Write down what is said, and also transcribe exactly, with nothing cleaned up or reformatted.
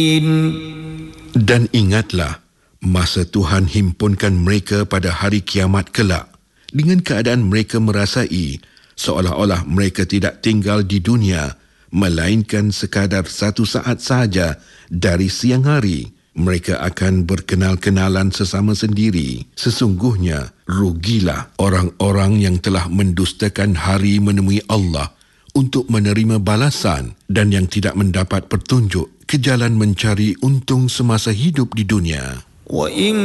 Dan ingatlah masa Tuhan himpunkan mereka pada hari kiamat kelak dengan keadaan mereka merasai seolah-olah mereka tidak tinggal di dunia melainkan sekadar satu saat sahaja dari siang hari. Mereka akan berkenal-kenalan sesama sendiri. Sesungguhnya rugilah orang-orang yang telah mendustakan hari menemui Allah untuk menerima balasan dan yang tidak mendapat petunjuk ke jalan mencari untung semasa hidup di dunia.